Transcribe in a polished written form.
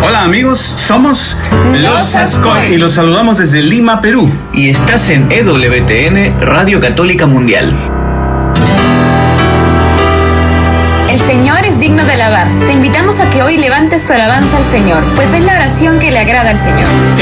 Hola amigos, somos Los Ascoy y los saludamos desde Lima, Perú. Y estás en EWTN, Radio Católica Mundial. El Señor es digno de alabar. Te invitamos a que hoy levantes tu alabanza al Señor, pues es la oración que le agrada al Señor. Te